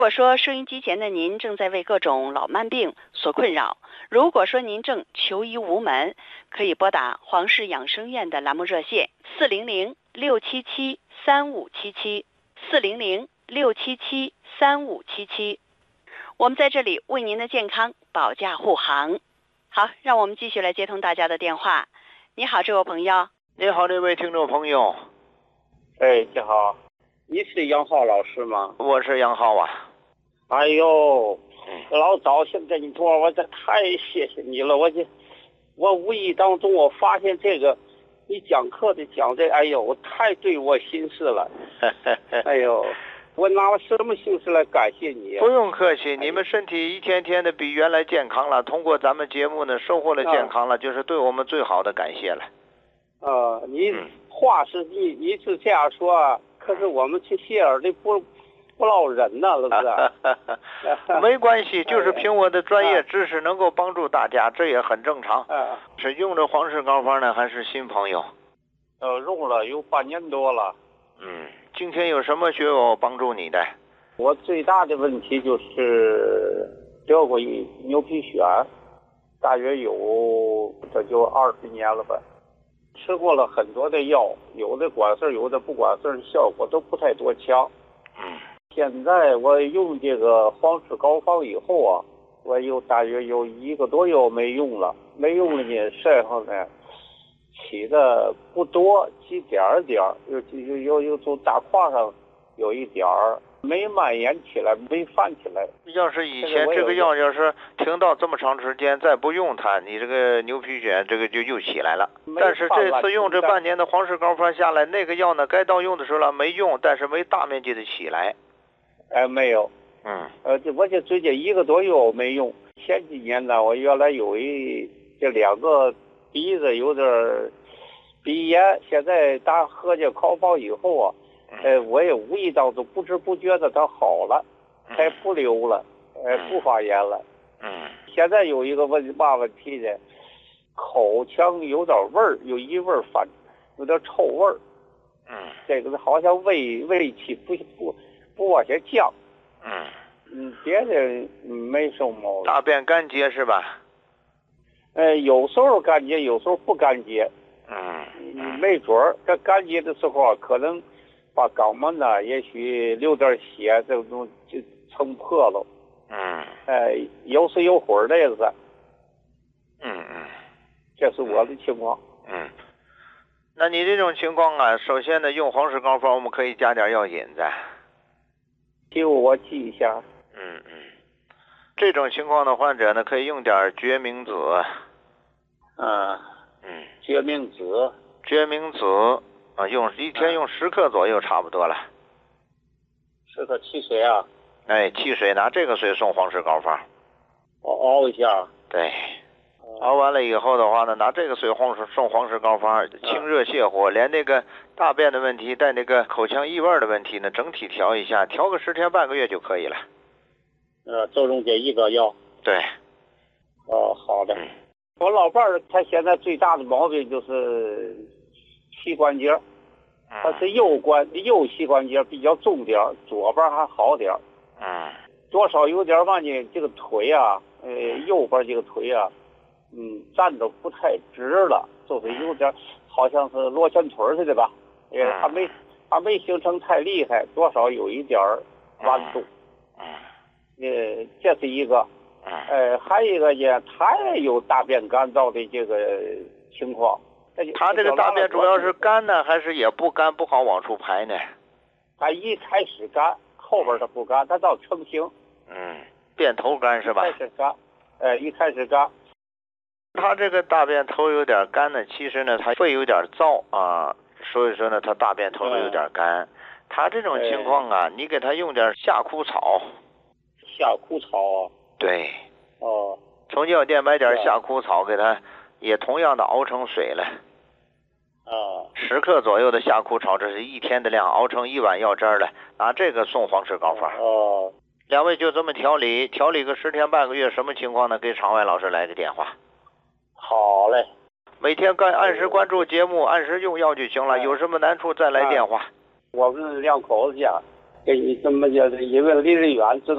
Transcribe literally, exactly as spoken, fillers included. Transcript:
如果说收音机前的您正在为各种老慢病所困扰，如果说您正求医无门，可以拨打黄氏养生院的栏目热线四零零六七七三五七七四零零六七七三五七七，我们在这里为您的健康保驾护航。好，让我们继续来接通大家的电话。你好，这位朋友。 你好，这位听众朋友。 哎，你好，你是杨浩老师吗？ 我是杨浩啊。 哎呦，老早先跟你说，我这太谢谢你了。我这，我无意当中我发现这个，你讲课的讲这，哎呦，太对我心事了。哎呦，我拿什么心事来感谢你、啊？ 不用客气，你们身体一天天的比原来健康了。通过咱们节目呢，收获了健康了，啊、就是对我们最好的感谢了。 呃，你话是你你是这样说，可是我们去谢尔的不。不落人呐，是不是？ 没关系，就是凭我的专业知识能够帮助大家，这也很正常。 啊、 是用着黄氏膏方呢，还是新朋友？ 呃，用了有半年多了。 嗯，今天有什么需要帮助你的？ 我最大的问题就是得过一牛皮癣，大约有这就二十年了吧。吃过了很多的药，有的管事有的不管事效果都不太多强。 嗯。 现在我用这个黄氏膏方以后啊，我有大约有一个多月没用了，没用了呢，身上呢起的不多，几点点，有有有有从大胯上有一点儿，没蔓延起来，没翻起来。 要是以前这个药要是停到这么长时间再不用它，你这个牛皮癣这个就又起来了。但是这次用这半年的黄氏膏方下来，那个药呢该到用的时候了没用，但是没大面积的起来。 哎，没有， 嗯， 呃，这我这最近一个多月我没用。前几年呢，我原来有一这两个鼻子有点鼻炎，现在打喝这膏方以后啊，呃，我也无意当中不知不觉的它好了，才不流了，呃，不发炎了。 嗯， 现在有一个问嘛问题呢，口腔有点味儿，有一味儿反，有点臭味儿。 嗯， 这个好像胃胃气不不。不往下降， 嗯嗯，别的没什么毛病。 大便干结是吧？ 呃，有时候干结，有时候不干结。 嗯，嗯没准儿这干结的时候啊，可能把肛门呢，也许流点血，这种就撑破了。 嗯， 呃，有时有会儿的也是。 嗯嗯， 这是我的情况。 嗯，那你这种情况啊，首先呢，用黄氏膏方我们可以加点药引子。 给我记一下。 嗯嗯，这种情况的患者呢，可以用点决明子。 嗯嗯， 决明子。 决明子啊，用一天用十克左右差不多了。 十克汽水啊？ 哎，汽水拿这个水送黄氏膏方。 我熬一下。 对。熬完了以后的话呢，拿这个水黄氏送黄氏膏方，清热泻火，连那个大便的问题带那个口腔异味的问题呢，整体调一下，调个十天半个月就可以了。 呃，就用这一个药。 对。 哦，好的。 嗯、 我老伴儿他现在最大的毛病就是膝关节，他是右关右膝关节比较重点，左边还好点。 嗯。 多少有点嘛呢？这个腿啊，呃，右边这个腿啊。嗯，站着不太直了，就是有点好像是螺旋腿似的吧，也还没还没形成太厉害，多少有一点弯度。 嗯， 呃，这是一个。 嗯。 呃，还有一个呢，他也有大便干燥的这个情况。 他这个大便主要是干呢，还是也不干，不好往出排呢？ 他一开始干，后边他不干，他到成型。 嗯，便头干是吧？ 一开始干，呃，一开始干。 他这个大便头有点干呢，其实呢，他肺有点燥啊，所以说呢，他大便头有点干。嗯、他这种情况啊，哎、你给他用点夏枯草。 夏枯草。 对。 哦。 从药店买点夏枯草，给他也同样的熬成水了。 啊。 十克左右的夏枯草，这是一天的量，熬成一碗药汁了，拿这个送黄氏膏方。 哦。 两位就这么调理，调理个十天半个月，什么情况呢？给场外老师来个电话。 好嘞， 每天关按时关注节目，按时用药就行了。有什么难处再来电话。 我们两口子家，给你这么叫，因为离得远，知道。